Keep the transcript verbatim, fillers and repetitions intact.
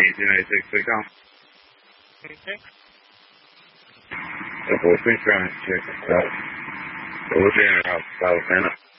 eighteen ninety-six, click on. eighty-six? The boy's been trying to check this out. So we're doing about five minutes.